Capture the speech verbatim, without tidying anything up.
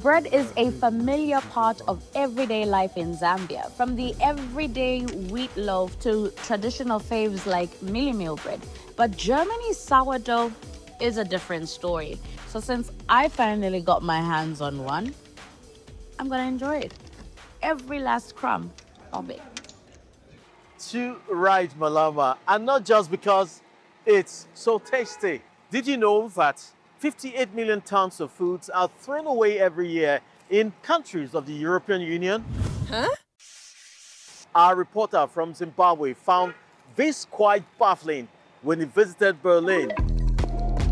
Bread is a familiar part of everyday life in Zambia, from the everyday wheat loaf to traditional faves like Mili Meal bread. But Germany's sourdough is a different story. So since I finally got my hands on one, I'm gonna enjoy it. Every last crumb of it. Too right, Malama, and not just because it's so tasty. Did you know that fifty-eight million tons of foods are thrown away every year in countries of the European Union? Huh? Our reporter from Zimbabwe found this quite baffling when he visited Berlin.